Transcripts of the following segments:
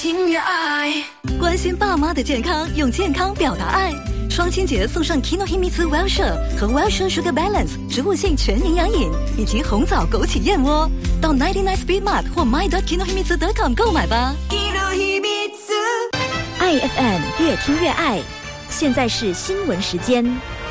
音乐爱， 关心爸妈的健康，用健康表达爱。双亲节送上 Kinohimitsu Wellshire 和 Wellshire Sugar Balance 植物性全营养饮，以及红枣枸杞燕窝。到99 Speed Mart 或 my.kinohimitsu.com 购买吧。 爱 FM 越听越爱，现在是新闻时间。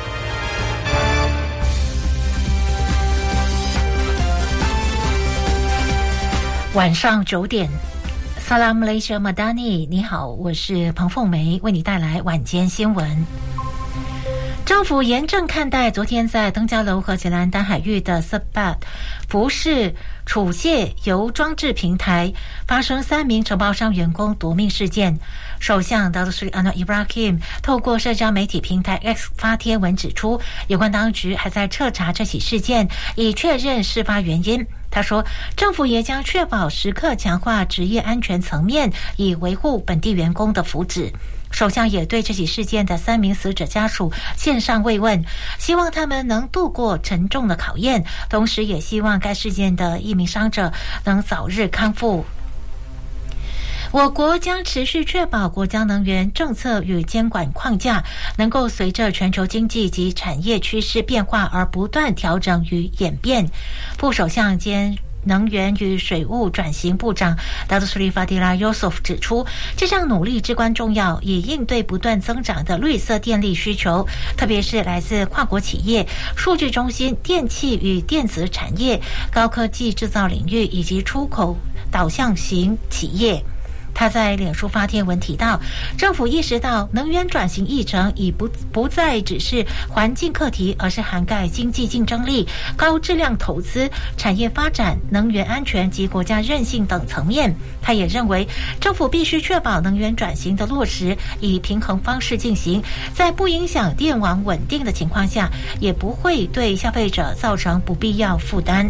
晚上9点。Salam Malaysia Madani， 你好，我是彭凤梅，为你带来晚间新闻。政府严正看待昨天在登嘉楼和吉兰丹海域的 Sebat 服饰储卸油装置平台发生3名承包商员工夺命事件。首相 Datuk Seri Anwar Ibrahim 透过社交媒体平台 X 发贴文指出，有关当局还在彻查这起事件，以确认事发原因。他说，政府也将确保时刻强化职业安全层面，以维护本地员工的福祉。首相也对这起事件的3名死者家属献上慰问，希望他们能度过沉重的考验，同时也希望该事件的1名伤者能早日康复。我国将持续确保国家能源政策与监管框架能够随着全球经济及产业趋势变化而不断调整与演变。副首相兼能源与水务转型部长 Datuk Seri Fadila Yusof 指出，这项努力至关重要，以应对不断增长的绿色电力需求，特别是来自跨国企业、数据中心、电气与电子产业、高科技制造领域以及出口导向型企业。他在脸书发帖文提到，政府意识到能源转型议程已不再只是环境课题，而是涵盖经济竞争力、高质量投资、产业发展、能源安全及国家韧性等层面。他也认为，政府必须确保能源转型的落实以平衡方式进行，在不影响电网稳定的情况下，也不会对消费者造成不必要负担。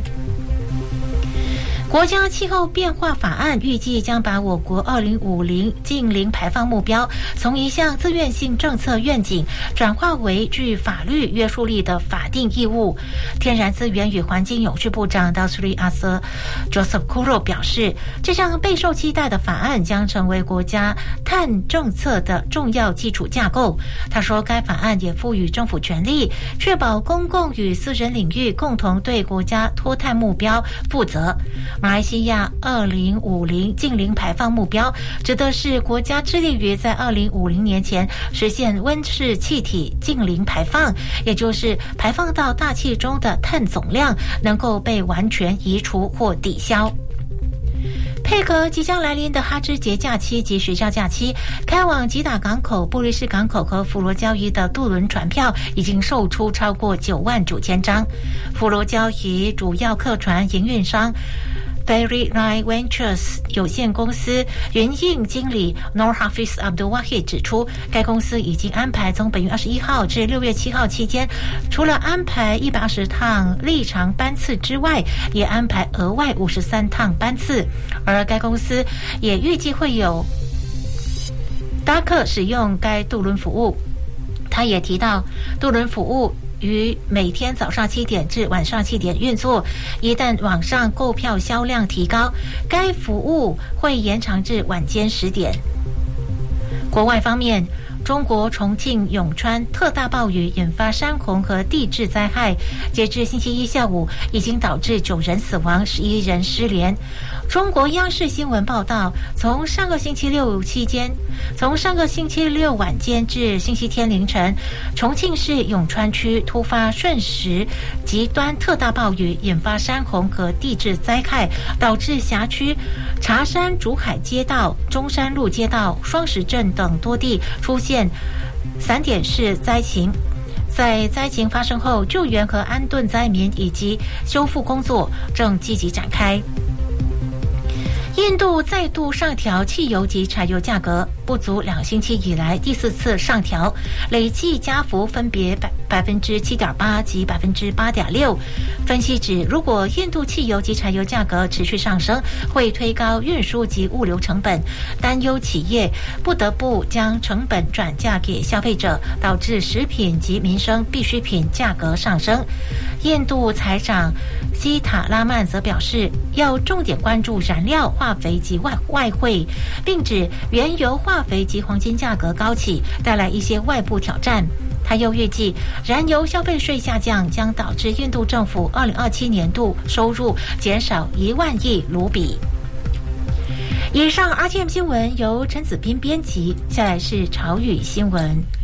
国家气候变化法案预计将把我国2050净零排放目标从一项自愿性政策愿景转化为具法律约束力的法定义务。天然资源与环境永续部长 Datuk Seri Asar Joseph Kuro 表示，这项备受期待的法案将成为国家碳政策的重要基础架构。他说，该法案也赋予政府权力，确保公共与私人领域共同对国家脱碳目标负责。马来西亚2050净零排放目标指的是国家致力于在2050年前实现温室气体净零排放，也就是排放到大气中的碳总量能够被完全移除或抵消。配合即将来临的哈芝节假期及学校假期，开往吉打港口、布里斯港口和佛罗交易的渡轮船票已经售出超过99000张。佛罗交易主要客船营运商Ferry Line Ventures 有限公司营运经理 Nur Hafiz Abdul Wahid 指出，该公司已经安排从本月21号至6月7号期间，除了安排120趟立场班次之外，也安排额外53趟班次，而该公司也预计会有搭客使用该渡轮服务。他也提到，渡轮服务于每天早上7点至晚上7点运作，一旦网上购票销量提高，该服务会延长至晚间10点。国外方面，中国重庆永川特大暴雨引发山洪和地质灾害，截至星期一下午已经导致9人死亡，11人失联。中国央视新闻报道，从上个星期六晚间至星期天凌晨，重庆市永川区突发瞬时极端特大暴雨，引发山洪和地质灾害，导致辖区茶山竹海街道、中山路街道、双石镇等多地出现散点式灾情。在灾情发生后，救援和安顿灾民以及修复工作正积极展开。印度再度上调汽油及柴油价格，不足2星期以来第4次上调，累计加幅分别 7.8%及8.6%。分析指，如果印度汽油及柴油价格持续上升，会推高运输及物流成本，担忧企业不得不将成本转嫁给消费者，导致食品及民生必需品价格上升。印度财长西塔拉曼则表示，要重点关注燃料、化肥及外汇，并指原油、化肥及黄金价格高企，带来一些外部挑战。他又预计，燃油消费税下降将导致印度政府2027年度收入减少1万亿卢比。以上 RTM 新闻由陈子斌编辑，下来是潮语新闻。